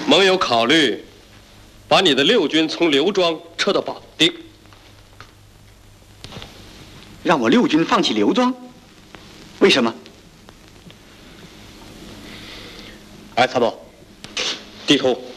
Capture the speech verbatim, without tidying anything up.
盟有考虑把你的六军从刘庄撤到保定。 让我六军放弃刘庄？为什么？ 哎，参谋，地图。